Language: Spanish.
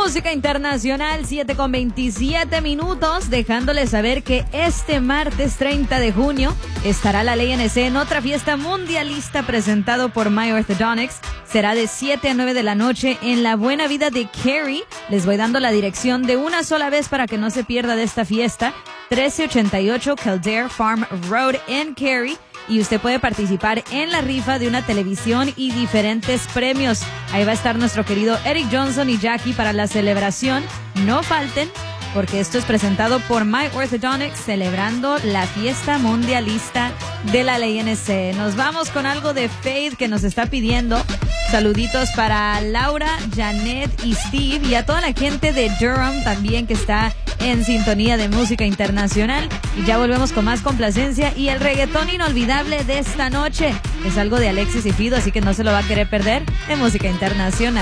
Música internacional, 7:27, dejándoles saber que este martes 30 de junio estará la Ley NC en otra fiesta mundialista presentado por My Orthodontics. Será de 7 a 9 de la noche en La Buena Vida de Cary. Les voy dando la dirección de una sola vez para que no se pierda de esta fiesta. 1388 Kildare Farm Road en Cary. Y usted puede participar en la rifa de una televisión y diferentes premios. Ahí va a estar nuestro querido Eric Johnson y Jackie para la celebración. No falten, porque esto es presentado por My Orthodontics, celebrando la fiesta mundialista de la Ley NC. Nos vamos con algo de Faith que nos está pidiendo. Saluditos para Laura, Janet y Steve, y a toda la gente de Durham también que está en sintonía de música internacional. Y ya volvemos con más complacencia y el reggaetón inolvidable de esta noche. Es algo de Alexis y Fido, así que no se lo va a querer perder en música internacional.